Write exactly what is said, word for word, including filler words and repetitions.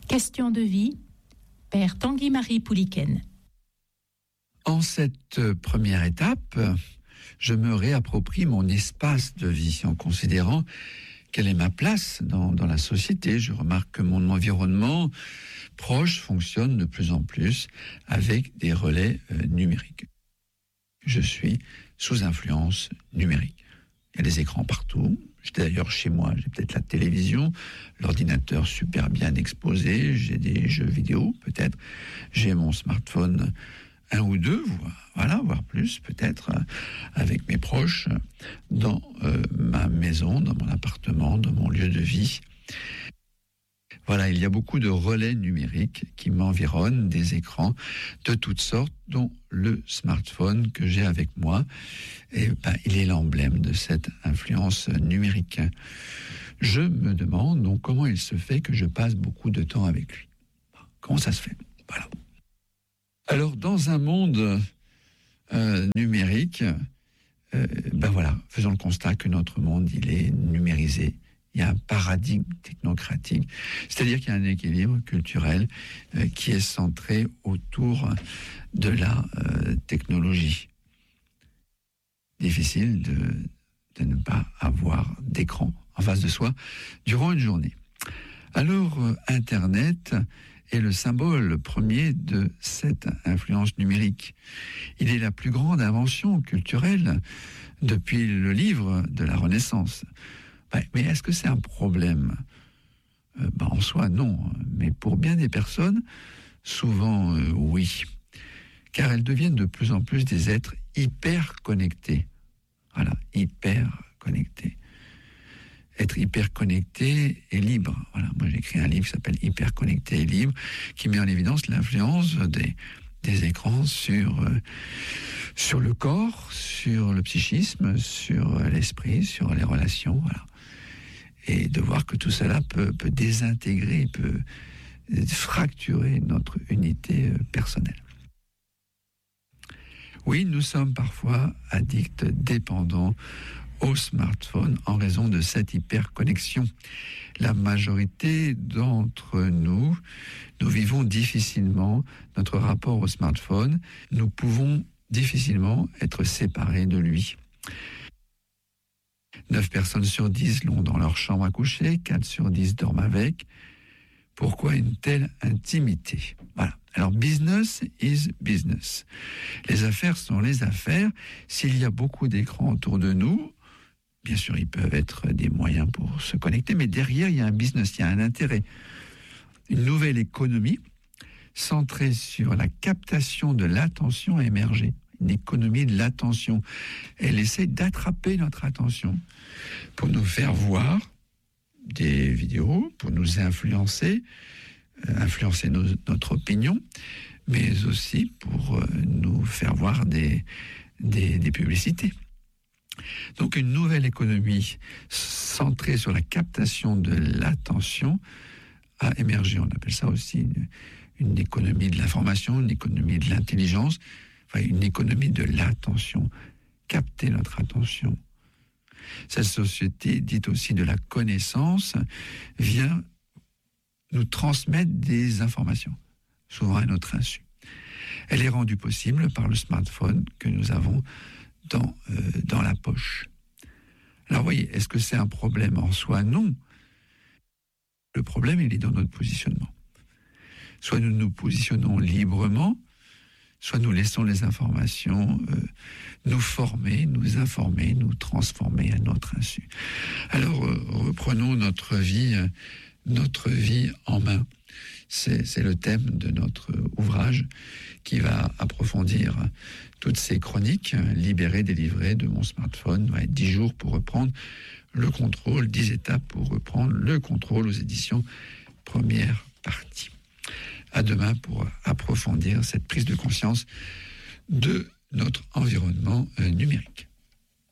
Question de vie, Père Tanguy-Marie Pouliken. En cette première étape, je me réapproprie mon espace de vie en considérant quelle est ma place dans, dans la société. Je remarque que mon environnement proche fonctionne de plus en plus avec des relais euh, numériques. Je suis sous influence numérique. Il y a des écrans partout. J'étais d'ailleurs chez moi, j'ai peut-être la télévision, l'ordinateur super bien exposé, j'ai des jeux vidéo peut-être, j'ai mon smartphone un ou deux, voilà, voire plus peut-être, avec mes proches, dans euh, ma maison, dans mon appartement, dans mon lieu de vie. Voilà, il y a beaucoup de relais numériques qui m'environnent, des écrans de toutes sortes, dont le smartphone que j'ai avec moi. Et ben, il est l'emblème de cette influence numérique. Je me demande donc comment il se fait que je passe beaucoup de temps avec lui. Comment ça se fait ? Voilà. Alors, dans un monde euh, numérique, euh, ben voilà, faisons le constat que notre monde, il est numérisé. Il y a un paradigme technocratique, c'est-à-dire qu'il y a un équilibre culturel euh, qui est centré autour de la euh, technologie. Difficile de, de ne pas avoir d'écran en face de soi durant une journée. Alors, euh, Internet est le symbole premier de cette influence numérique. Il est la plus grande invention culturelle depuis le livre de la Renaissance. Mais est-ce que c'est un problème ? euh, ben En soi, non. Mais pour bien des personnes, souvent, euh, oui. Car elles deviennent de plus en plus des êtres hyper connectés. Voilà, hyper connectés. Être hyper connecté et libre. Voilà, moi j'ai écrit un livre qui s'appelle Hyper connecté et libre, qui met en évidence l'influence des, des écrans sur, euh, sur le corps, sur le psychisme, sur l'esprit, sur les relations. Voilà. Et de voir que tout cela peut, peut désintégrer, peut fracturer notre unité personnelle. Oui, nous sommes parfois addicts, dépendants au smartphone en raison de cette hyperconnexion. La majorité d'entre nous, nous vivons difficilement notre rapport au smartphone. Nous pouvons difficilement être séparés de lui. neuf personnes sur dix l'ont dans leur chambre à coucher, quatre sur dix dorment avec. Pourquoi une telle intimité ? Voilà. Alors, business is business. Les affaires sont les affaires. S'il y a beaucoup d'écrans autour de nous, bien sûr, ils peuvent être des moyens pour se connecter, mais derrière, il y a un business, il y a un intérêt. Une nouvelle économie centrée sur la captation de l'attention a émergé. Une économie de l'attention. Elle essaie d'attraper notre attention pour nous faire voir des vidéos, pour nous influencer, euh, influencer nos, notre opinion, mais aussi pour euh, nous faire voir des, des, des publicités. Donc une nouvelle économie centrée sur la captation de l'attention a émergé. On appelle ça aussi une, une économie de l'information, une économie de l'intelligence, enfin une économie de l'attention. Capter notre attention. Cette société, dite aussi de la connaissance, vient nous transmettre des informations, souvent à notre insu. Elle est rendue possible par le smartphone que nous avons dans, euh, dans la poche. Alors, voyez, est-ce que c'est un problème en soi ? Non. Le problème, il est dans notre positionnement. Soit nous nous positionnons librement, soit nous laissons les informations euh, nous former, nous informer, nous transformer à notre insu. Alors, euh, reprenons notre vie, euh, notre vie en main. C'est, c'est le thème de notre ouvrage qui va approfondir toutes ces chroniques, libérées, délivrées de mon smartphone. Ouais, dix jours pour reprendre le contrôle, dix étapes pour reprendre le contrôle aux éditions Première Partie. À demain pour approfondir cette prise de conscience de notre environnement numérique.